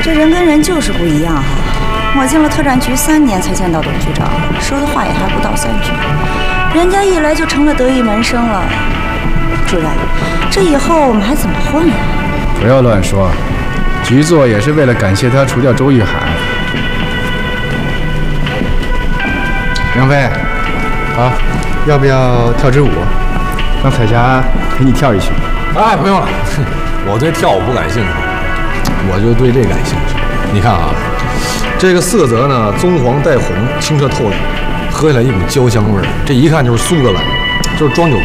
这人跟人就是不一样哈。我进了特战局3年才见到董局长，说的话也还不到3句，人家一来就成了得意门生了。主任，这以后我们还怎么混啊？ 不要乱说，局座也是为了感谢他除掉周玉海。杨飞，啊，要不要跳支舞？让彩霞陪你跳一曲。 哎，不用了，我对跳舞不感兴趣，我就对这感兴趣。你看啊，这个色泽呢，棕黄带红，清澈透亮，喝起来一股焦香味儿，这一看就是苏格兰，就是装酒